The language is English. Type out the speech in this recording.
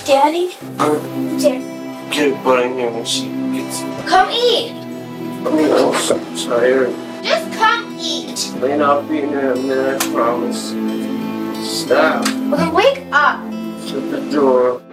Daddy? Get a butt in here when she gets it. Come eat. I'm so tired. Just come eat. Man, I'll be in there in a minute, I promise. Stop. Well, then wake up. Shut the door.